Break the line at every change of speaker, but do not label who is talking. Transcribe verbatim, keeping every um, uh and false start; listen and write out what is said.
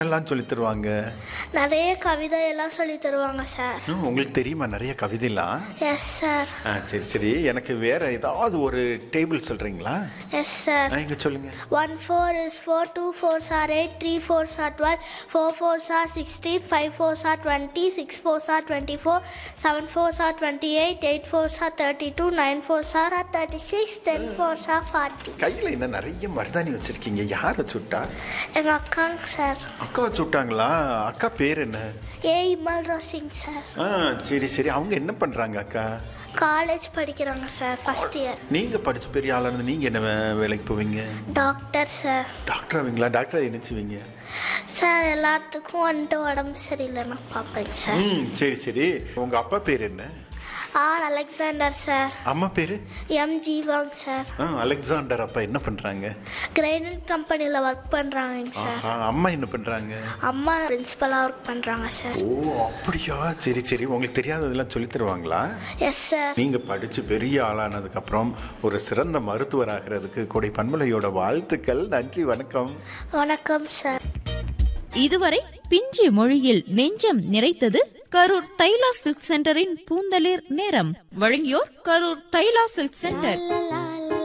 எல்லாம் சொல்லி தருவாங்க.
நிறைய கவிதை எல்லாம் சொல்லி தருவாங்க சார்.
உங்களுக்கு தெரியுமா நிறைய கவிதைலாம்?
Yes sir.
ஆ சரி சரி எனக்கு வேற ஏதாவது ஒரு டேபிள் சொல்றீங்களா?
Yes sir.
இங்க சொல்லுங்க.
One four is four, two fours are eight, three fours are twelve, four fours are sixteen, five fours are twenty, six fours are twenty four, seven fours are twenty eight, eight fours are thirty two, nine fours are thirty six, ten fours are forty.
கையில என்ன நிறைய மருதாணி வச்சிருக்கீங்க? யார் வச்சுட்டா?
எங்கள் அக்காங்க sir.
அக்கா வச்சுட்டாங்களா? அக்கா பேர் என்ன?
ஏ இமல் சிங் சார்.
ஆ சரி சரி அவங்க என்ன பண்றாங்க அக்கா?
காலேஜ் படிக்கிறாங்க சார், ஃபர்ஸ்ட் இயர்.
நீங்க படிச்சு பெரிய ஆளா இருந்து நீங்க என்ன வே- வேலைக்கு போவீங்க?
Doctor sir.
Doctor ஆவீங்களா? Doctor என்னச்சுவீங்க?
Sir எல்லாத்துக்கும் வந்துட்டு உடம்பு சரியில்லைன்னா பார்ப்பேங்க சார்.
ம் சரி சரி உங்க அப்பா பேர் என்ன?
R Alexander sir.
அம்மா பேரு?
M ஜீவாங் sir.
ஆ அலெக்சாண்டர். அப்பா என்ன பண்றாங்க?
கிரைனட் கம்பெனியில் ஒர்க் பண்ணுறாங்க சார்.
ஆஹா, அம்மா என்ன பண்றாங்க?
அம்மா பிரின்சிபலாக ஒர்க் பண்ணுறாங்க சார்.
ஓ அப்படியா? சரி சரி உங்களுக்கு தெரியாததெல்லாம் சொல்லி தருவாங்களா?
Yes sir.
நீங்க படிச்சு பெரிய ஆளானதுக்கு அப்புறம் ஒரு சிறந்த மருத்துவர் ஆகிறதுக்கு கோடை பன்மலையோட வாழ்த்துக்கள். நன்றி, வணக்கம்.
வணக்கம் சார்.
இதுவரை பிஞ்சு மொழியில் நெஞ்சம் நிறைத்தது கரூர் தைலா சில்க் சென்டரின் பூந்தளிர் நேரம். வழங்கியோர் கரூர் தைலா சில்க் சென்டர்.